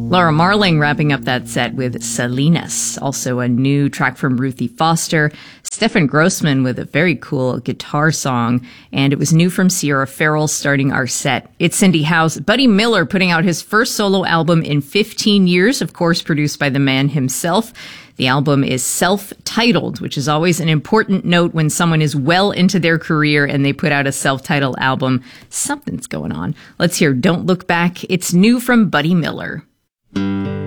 Laura Marling wrapping up that set with Salinas, also a new track from Ruthie Foster. Stefan Grossman with a very cool guitar song, and it was new from Sierra Farrell starting our set. It's Cindy House. Buddy Miller putting out his first solo album in 15 years, of course produced by the man himself. The album is self-titled, which is always an important note when someone is well into their career and they put out a self-titled album. Something's going on. Let's hear Don't Look Back. It's new from Buddy Miller.